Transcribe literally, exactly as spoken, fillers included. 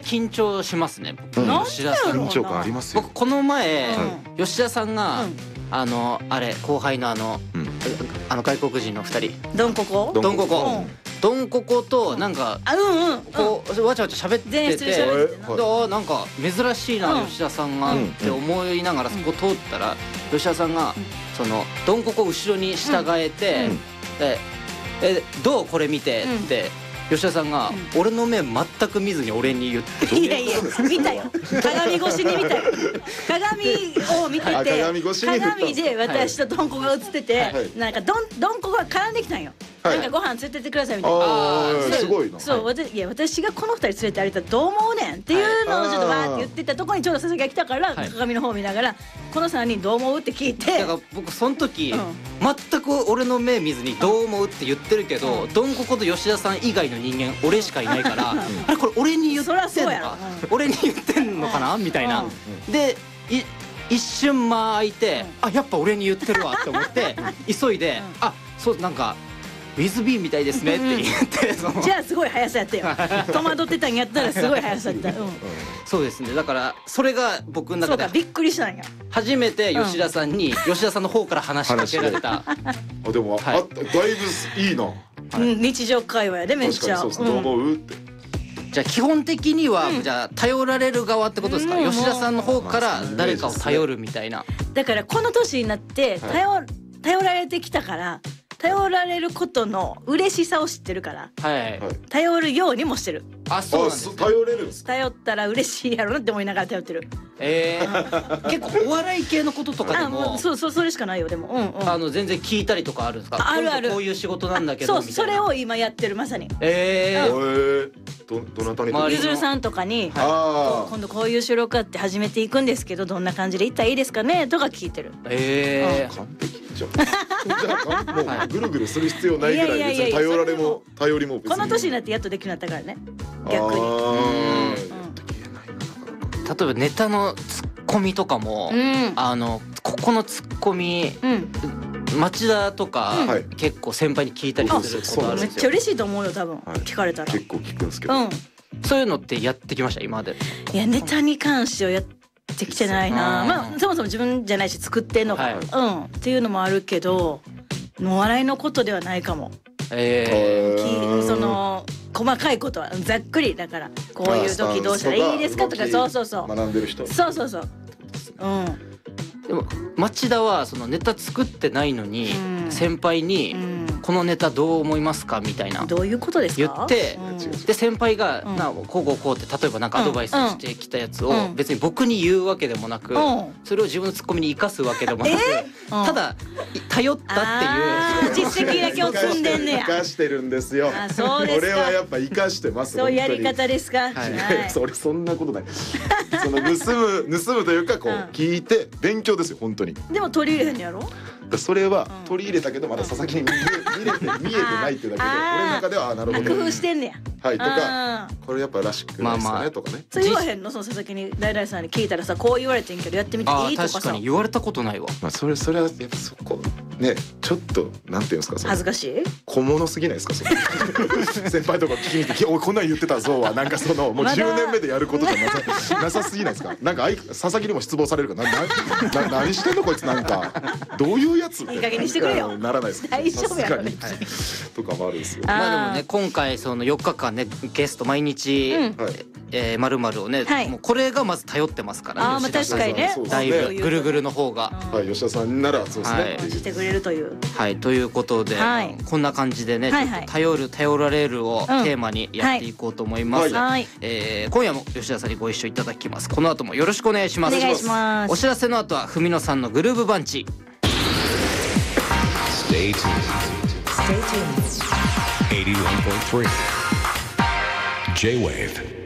緊張しますね。 うん、 吉田さん緊張感ありますよ。 僕この前、 うん、 吉田さんが、うん、あのあれ後輩のあの、うん、あの外国人のふたりドンココドンココドンココとなんか、 あ、うんうん、 こうわちゃわちゃ喋ってて、でなんか珍しいな、吉田さんがって思いながらそこ通ったら、吉田さんがそのドンココ後ろに従えて、でえどうこれ見てって。吉田さんが俺の目全く見ずに俺に言って、 いやいや見たよ、鏡越しに見たよ、鏡を見てて、鏡で私とドンコが映ってて、なんかドンドンコが絡んできたんよ。なんかご飯連れてってくださいみたいな。 ああ、すごいな。 そう、いや私がこのふたり連れて歩いたらどう思うねんっていうのをちょっとわーって言ってたところにちょうど佐々木が来たから鏡の方を見ながらこのさんにんどう思うって聞いて、 だから僕その時全く俺の目見ずにどう思うって言ってるけど、ドンココと吉田さん以外の人間俺しかいないから、あれこれ俺に言ってんのか、俺に言ってんのかなみたいな。で一瞬間空いて、あやっぱ俺に言ってるわって思って急いで、あそうなんかウィズビーみたいですねって言って、 じゃあすごい速さやったよ。戸惑ってたんやったらすごい速さやった。 そうですね。だからそれが僕の中でびっくりしたんや。 初めて吉田さんに吉田さんの方から話しかけられた。 あでもだいぶいいな。 日常会話やでめっちゃ。 どう思うって。 じゃあ基本的にはじゃあ頼られる側ってことですか。吉田さんの方から誰かを頼るみたいな。 だからこの年になって頼頼られてきたから。頼られることの嬉しさを知ってるから、はい、頼るようにもしてる。 あ、そうなんですね。 頼れるんです。 頼ったら嬉しいやろなって思いながら頼ってる。 えー、結構お笑い系のこととかでも、 あ、そうそうそれしかないよでも。うんうん。 あの全然聞いたりとかあるんですか。 あるある。 こういう仕事なんだけどみたいな。 そう、それを今やってるまさに。 ええー。どどなたに？ ゆずるさんとかに、今度こういう収録あって始めていくんですけどどんな感じでいったらいいですかねとか聞いてる。 ええ。 完璧じゃん。じゃあもうぐるぐるする必要ないぐらい別に頼られも頼りも別に。 この年になってやっとできるようになったからね。逆に。 例えばネタのツッコミとかも、あのここのツッコミ、町田とか結構先輩に聞いたりすることあるんですよ。 めっちゃ嬉しいと思うよ多分聞かれたら。 結構聞くんですけど。 そういうのってやってきました今まで。 いやネタに関してはやってきてないな。まあそもそも自分じゃないし作ってんのか、うんっていうのもあるけど、お笑いのことではないかも。ええ。その細かいことはざっくりだからこういう時どうしたらいいですかとか、そうそうそう。 学んでる人。 そうそうそう。うん。 でも町田はそのネタ作ってないのに先輩にこのネタどう思いますかみたいなどういうことですか言って、で先輩がなこうこうこうって例えばなんかアドバイスしてきたやつを別に僕に言うわけでもなく、それを自分のツッコミに生かすわけでもなく、ただ頼ったっていう実績だけを積んでんねや。 生かしてるんですよ。 そうですか。 これはやっぱ生かしてます。 そういうやり方ですか。 それそんなことない。その盗む盗むというかこう聞いて勉強ですよ本当に。 でも取り入れへんやろ。 それは取り入れたけどまだ佐々木に見えて見えてないっていうだけで、俺の中ではなるほど工夫してんねや。 はいとか、これやっぱらしくないですかねとかね。 そう言わへんのその佐々木に大々さんに聞いたらさ、こう言われてんけどやってみていいとかさ。 確かに言われたことないわ。 まあそれそれはやっぱそこねちょっとなんていうんですか、 恥ずかしい小物すぎないですか。先輩とか聞きに行っておいこんなん言ってたぞはなんかそのもうじゅうねんめでやることじゃなさなさすぎないですか。なんか佐々木にも失望されるからなな何してんのこいつなんかどういうやついい加減にしてくれよ。 ならないです。 大丈夫やろね。 とかもあるんですよ。 まあでもね今回そのよっかかんねゲスト毎日まるまるをね、もうこれがまず頼ってますから。 ああまあ確かにね。 だいぶぐるぐるの方が。 はい吉田さんならそうですね。 してくれるという。 はいということでこんな感じでね頼る頼られるをテーマにやっていこうと思います。え今夜も吉田さんにご一緒いただきます。この後もよろしくお願いします。 お願いします。 お知らせの後は文野さんのグルーブバンチ。 Stay tuned. Stay tuned. eighty-one point three J-Wave